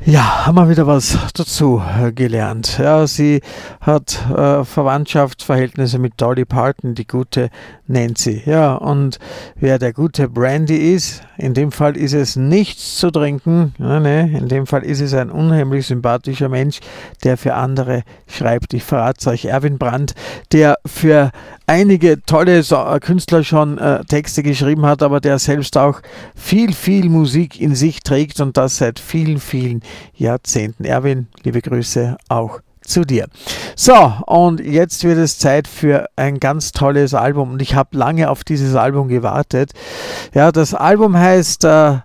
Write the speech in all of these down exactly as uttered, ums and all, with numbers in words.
Ja, haben wir wieder was dazu äh, gelernt. Ja, sie hat äh, Verwandtschaftsverhältnisse mit Dolly Parton, die gute Nancy. Ja, und wer der gute Brandy ist, in dem Fall ist es nichts zu trinken. Ja, ne, in dem Fall ist es ein unheimlich sympathischer Mensch, der für andere schreibt. Ich verrate es euch, Erwin Brandt, der für einige tolle so äh, Künstler schon äh, Texte geschrieben hat, aber der selbst auch viel, viel Musik in sich trägt und das seit vielen, vielen Jahrzehnten. Erwin, liebe Grüße auch zu dir. So, und jetzt wird es Zeit für ein ganz tolles Album und ich habe lange auf dieses Album gewartet. Ja, das Album heißt äh,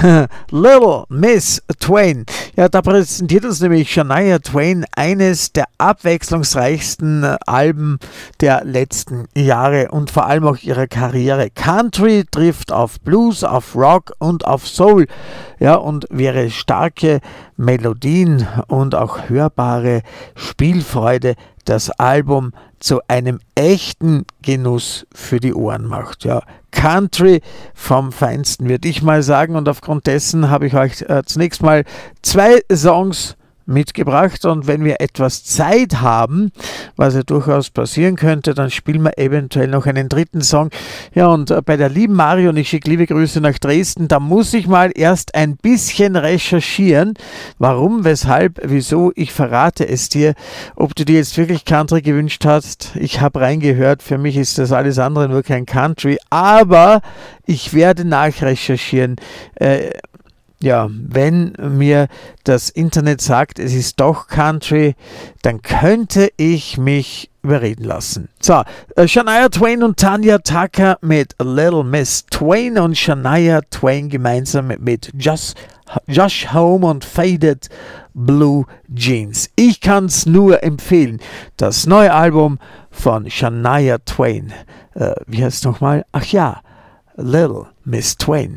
Little Miss Twain. Ja, da präsentiert uns nämlich Shania Twain eines der abwechslungsreichsten äh, Alben der letzten Jahre und vor allem auch ihrer Karriere. Country trifft auf Blues, auf Rock und auf Soul. Ja, und wäre starke Melodien und auch hörbare Spielfreude das Album zu einem echten Genuss für die Ohren macht. Ja, Country vom Feinsten, würde ich mal sagen. Und aufgrund dessen habe ich euch äh, zunächst mal zwei Songs mitgebracht. Und wenn wir etwas Zeit haben, was ja durchaus passieren könnte, dann spielen wir eventuell noch einen dritten Song. Ja, und äh, bei der lieben Marion, ich schicke liebe Grüße nach Dresden, da muss ich mal erst ein bisschen recherchieren. Warum, weshalb, wieso, ich verrate es dir. Ob du dir jetzt wirklich Country gewünscht hast, ich habe reingehört, für mich ist das alles andere nur kein Country, aber ich werde nachrecherchieren. Äh, Ja, wenn mir das Internet sagt, es ist doch Country, dann könnte ich mich überreden lassen. So, äh, Shania Twain und Tanya Tucker mit Little Miss Twain und Shania Twain gemeinsam mit, mit Just, Josh Home und Faded Blue Jeans. Ich kann es nur empfehlen. Das neue Album von Shania Twain. Äh, wie heißt es nochmal? Ach ja, Little Miss Twain.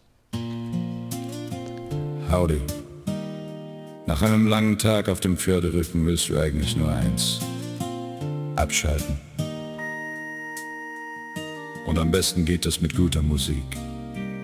Howdy. Nach einem langen Tag auf dem Pferderücken willst du eigentlich nur eins: abschalten. Und am besten geht das mit guter Musik.